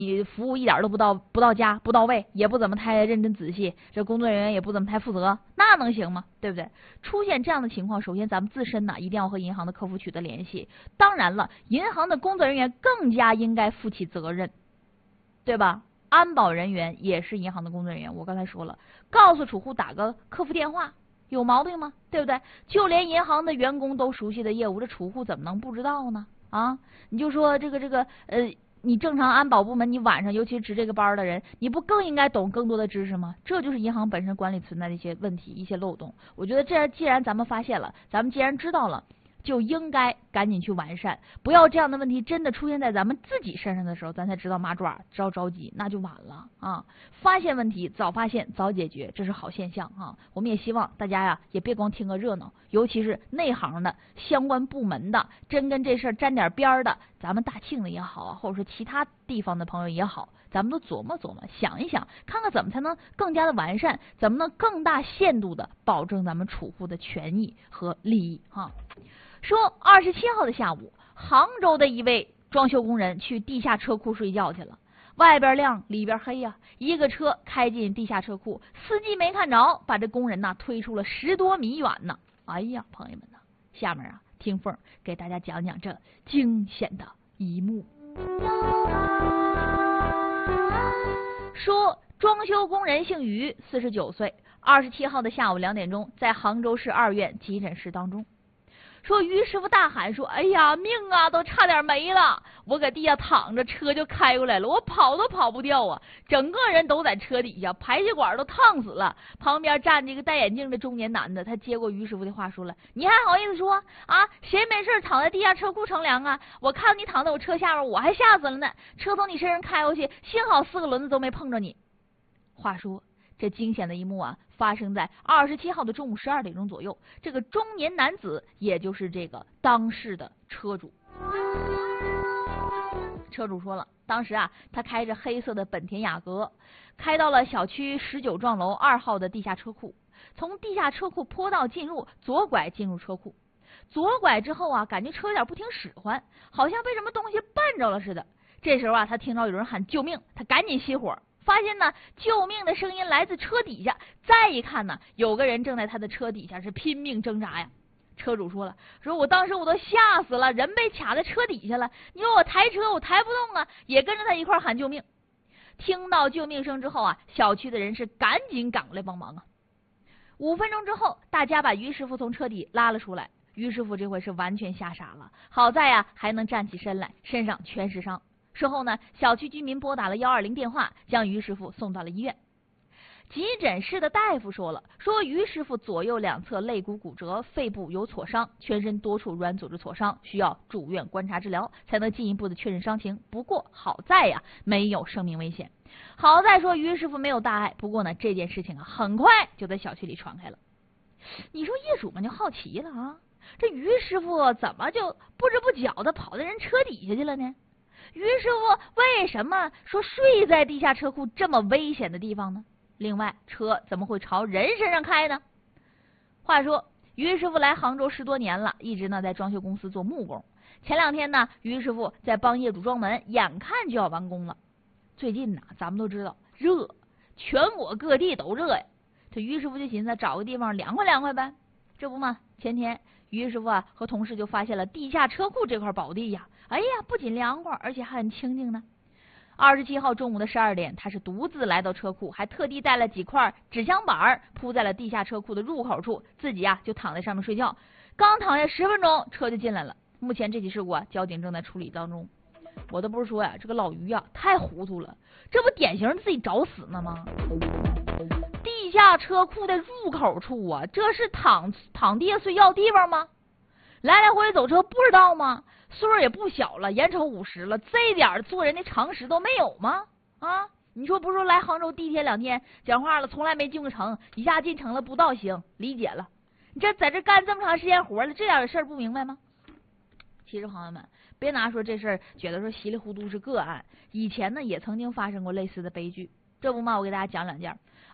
你服务一点都不到家，不到位，也不怎么太认真仔细，这工作人员也不怎么太负责，那能行吗？对不对？出现这样的情况，首先咱们自身呢一定要和银行的客服取得联系。当然了，银行的工作人员更加应该负起责任，对吧？安保人员也是银行的工作人员，我刚才说了，告诉储户打个客服电话，有毛病吗？对不对？就连银行的员工都熟悉的业务，这储户怎么能不知道呢？啊，你就说你正常安保部门，你晚上尤其值这个班的人，你不更应该懂更多的知识吗？这就是银行本身管理存在的一些问题、一些漏洞。我觉得这既然咱们发现了，咱们既然知道了，就应该赶紧去完善，不要这样的问题真的出现在咱们自己身上的时候，咱才知道麻爪，着急，那就晚了啊！发现问题，早发现早解决，这是好现象啊！我们也希望大家呀，也别光听个热闹，尤其是内行的、相关部门的，真跟这事儿沾点边的，咱们大庆的也好啊，或者说其他地方的朋友也好，咱们都琢磨琢磨，想一想，看看怎么才能更加的完善，怎么能更大限度的保证咱们储户的权益和利益啊！说27号的下午，杭州的一位装修工人去地下车库睡觉去了，外边亮里边黑呀，一个车开进地下车库，司机没看着，把这工人呐推出了10多米远呢。哎呀，朋友们呐，下面啊听凤给大家讲讲这惊险的一幕。说装修工人姓于，49岁，27号的下午2点钟，在杭州市2院急诊室当中。说于师傅大喊说：“哎呀，命啊，都差点没了！我搁地下躺着，车就开过来了，我跑都跑不掉啊！整个人都在车底下，排气管都烫死了。旁边站着一个戴眼镜的中年男的，他接过于师傅的话说了：你还好意思说啊？谁没事躺在地下车库乘凉啊？我看你躺在我车下面，我还吓死了呢！车从你身上开过去，幸好4个轮子都没碰着你。”话说这惊险的一幕啊，发生在27号的中午12点钟左右。这个中年男子，也就是这个当事的车主。车主说了，当时啊，他开着黑色的本田雅阁，开到了小区19幢楼2号的地下车库。从地下车库坡道进入，左拐进入车库。左拐之后啊，感觉车有点不听使唤，好像被什么东西绊着了似的。这时候啊，他听到有人喊救命，他赶紧熄火。发现呢，救命的声音来自车底下，再一看呢，有个人正在他的车底下是拼命挣扎呀。车主说了，说我当时我都吓死了，人被卡在车底下了，你说我抬车我抬不动啊，也跟着他一块喊救命。听到救命声之后啊，小区的人是赶紧赶过来帮忙啊。5分钟之后，大家把于师傅从车底拉了出来，于师傅这回是完全吓傻了，好在呀还能站起身来，身上全是伤。事后呢，小区居民拨打了120电话，将于师傅送到了医院。急诊室的大夫说了，说于师傅左右两侧肋骨骨折，肺部有挫伤，全身多处软组织挫伤，需要住院观察治疗，才能进一步的确认伤情。不过好在呀，没有生命危险。好在说于师傅没有大碍。不过呢，这件事情啊，很快就在小区里传开了。你说业主们就好奇了啊，这于师傅怎么就不知不觉的跑到人车底下去了呢？于师傅为什么说睡在地下车库这么危险的地方呢？另外，车怎么会朝人身上开呢？话说，于师傅来杭州10多年了，一直呢在装修公司做木工。前2天呢，于师傅在帮业主装门，眼看就要完工了。最近呢，咱们都知道热，全国各地都热呀。这于师傅就寻思找个地方凉快凉快呗。这不嘛，前天于师傅啊和同事就发现了地下车库这块宝地呀。哎呀，不仅凉快，而且还很清静呢。27号中午的12点，他是独自来到车库，还特地带了几块纸箱板铺在了地下车库的入口处，自己啊就躺在上面睡觉。刚躺下10分钟，车就进来了。目前这起事故啊，交警正在处理当中。我都不是说呀，这个老于啊太糊涂了，这不典型自己找死呢吗？地下车库的入口处啊，这是躺地下睡觉地方吗？来来回回走车不知道吗？岁数也不小了，眼瞅50了，这点做人的常识都没有吗？啊，你说不是说来杭州地铁2天，讲话了从来没进过城，一下进城了不道行，理解了。你这在这干这么长时间活了，这点事儿不明白吗？其实朋友们，别拿说这事儿觉得说稀里糊涂是个案，以前呢也曾经发生过类似的悲剧。这不嘛，我给大家讲2件。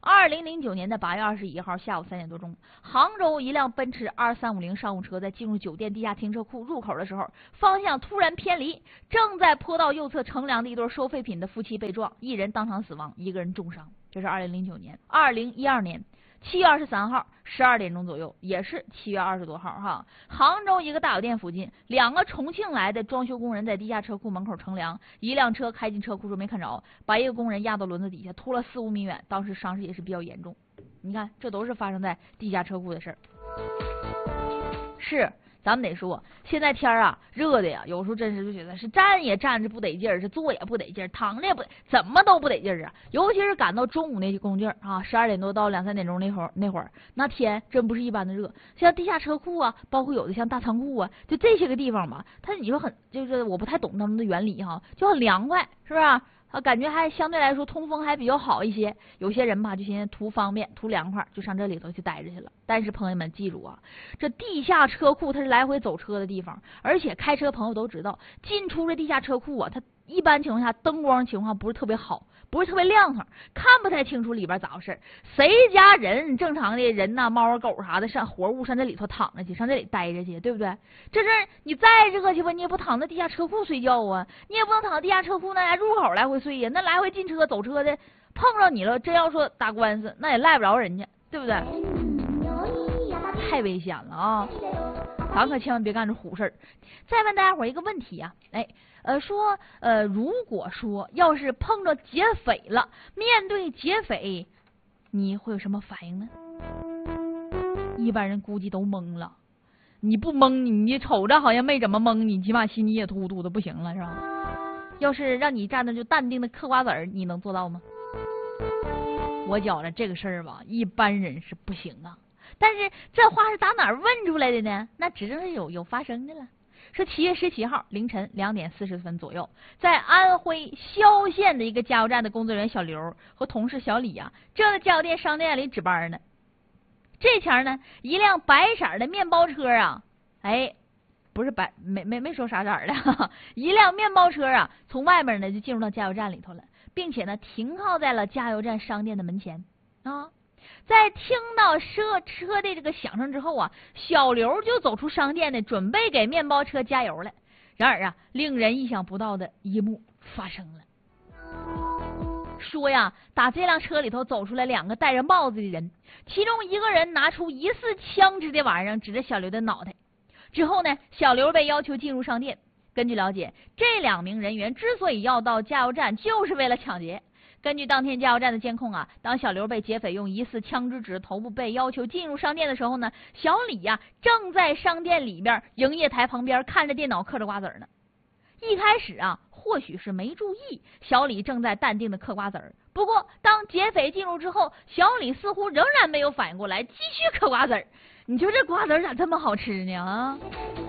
2009年的8月21号下午3点多钟，杭州一辆奔驰2350商务车在进入酒店地下停车库入口的时候，方向突然偏离，正在坡道右侧乘凉的一对收废品的夫妻被撞，一人当场死亡，一个人重伤。这是2009年。2012年7月23号12点钟左右，也是7月20多号哈，杭州一个大酒店附近，2个重庆来的装修工人在地下车库门口乘凉，一辆车开进车库时没看着，把一个工人压到轮子底下，拖了4-5米远，当时伤势也是比较严重。你看，这都是发生在地下车库的事儿。是，咱们得说，现在天啊热的呀，有时候真是就觉得是站也站着不得劲儿，是坐也不得劲儿，躺着也不怎么都不得劲儿啊。尤其是赶到中午那些工劲儿啊，12点多到2-3点钟那会儿，那天真不是一般的热。像地下车库啊，包括有的像大仓库啊，就这些个地方吧，它你说很就是我不太懂他们的原理哈，就很凉快，是不是啊？感觉还相对来说通风还比较好一些。有些人吧就寻思图方便图凉快，就上这里头去待着去了。但是朋友们记住啊，这地下车库它是来回走车的地方，而且开车朋友都知道，进出这地下车库啊，它一般情况下灯光情况不是特别好，不是特别亮堂，看不太清楚里边咋回事。谁家人正常的人呐，猫啊狗啥的上活物上这里头躺着去，上这里待着去，对不对？这是你再热去吧，你也不躺在地下车库睡觉啊，你也不能躺在地下车库那入口来回睡呀，那来回进车走车的碰着你了，真要说打官司，那也赖不着人家，对不对？太危险了啊！咱可千万别干这虎事儿。再问大家伙一个问题啊，如果说要是碰着劫匪了，面对劫匪，你会有什么反应呢？一般人估计都懵了。你不懵，你瞅着好像没怎么懵，你起码心里也突突的不行了，是吧？要是让你站那就淡定的嗑瓜子儿，你能做到吗？我觉着这个事儿吧，一般人是不行啊。但是这话是打哪儿问出来的呢？那指定是有发生的了。说7月17号凌晨2点40分左右，在安徽萧县的一个加油站的工作人员小刘和同事小李啊，正在加油店商店里值班呢。这前呢，一辆白色的面包车啊，不是白，没说啥色的，一辆面包车啊，从外面呢就进入到加油站里头了，并且呢停靠在了加油站商店的门前啊。在听到车的这个响声之后啊，小刘就走出商店呢，准备给面包车加油了。然而啊，令人意想不到的一幕发生了。说呀，打这辆车里头走出来2个戴着帽子的人，其中一个人拿出疑似枪支的玩意儿指着小刘的脑袋。之后呢，小刘被要求进入商店。根据了解，这2名人员之所以要到加油站，就是为了抢劫。根据当天加油站的监控啊，当小刘被劫匪用疑似枪支指头部，被要求进入商店的时候呢，小李呀正在商店里边营业台旁边看着电脑嗑着瓜子呢。一开始啊，或许是没注意，小李正在淡定的嗑瓜子儿。不过当劫匪进入之后，小李似乎仍然没有反应过来，继续嗑瓜子儿。你说这瓜子儿咋这么好吃呢啊？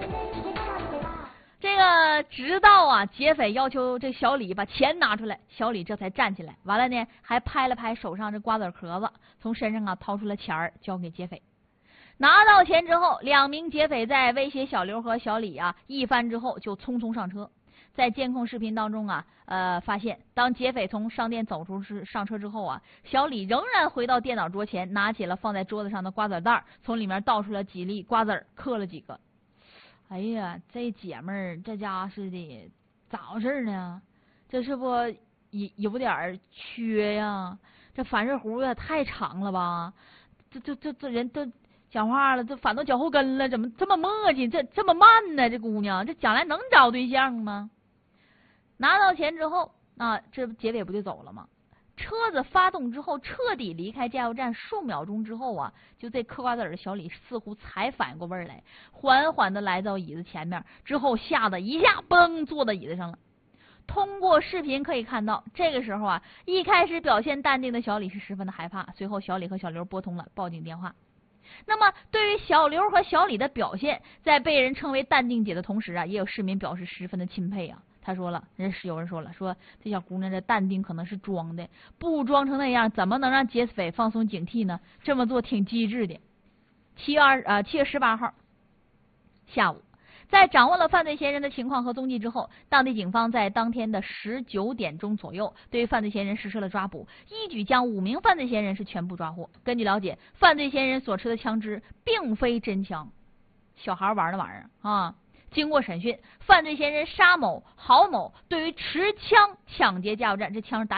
这个直到啊劫匪要求这小李把钱拿出来，小李这才站起来，完了呢还拍了拍手上这瓜子壳子，从身上啊掏出了钱儿交给劫匪。拿到钱之后，2名劫匪在威胁小刘和小李啊一番之后就匆匆上车。在监控视频当中啊发现当劫匪从商店走出上车之后啊，小李仍然回到电脑桌前，拿起了放在桌子上的瓜子袋，从里面倒出了几粒瓜子，嗑了几个。哎呀，这姐们儿这家似的咋回事呢？这是不有点缺呀？这反射弧也太长了吧？这人都讲话了，这反到脚后跟了，怎么这么磨叽？这么慢呢？这姑娘，这将来能找对象吗？拿到钱之后啊，这劫匪不就走了吗？车子发动之后，彻底离开加油站数秒钟之后啊，就这嗑瓜子的小李似乎才反应过味儿来，缓缓的来到椅子前面，之后吓得一下嘣坐到椅子上了。通过视频可以看到，这个时候啊，一开始表现淡定的小李是十分的害怕，随后小李和小刘拨通了报警电话。那么对于小刘和小李的表现，在被人称为淡定姐的同时啊，也有市民表示十分的钦佩啊。他说了，有人说了，说这小姑娘这淡定可能是装的，不装成那样，怎么能让劫匪放松警惕呢？这么做挺机智的。7月18号下午， 在掌握了犯罪嫌疑人的情况和踪迹之后，当地警方在当天的19点钟左右，对犯罪嫌疑人实施了抓捕，一举将5名犯罪嫌疑人是全部抓获。根据了解，犯罪嫌疑人所持的枪支并非真枪，小孩玩的玩意儿啊。经过审讯，犯罪嫌疑人沙某、郝某对于持枪抢劫加油站，这枪是打